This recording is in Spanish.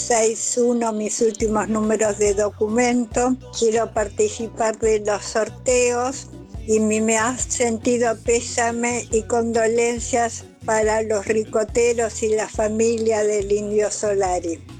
61, mis últimos números de documento. Quiero participar de los sorteos y mi más sentido pésame y condolencias para los ricoteros y la familia del Indio Solari.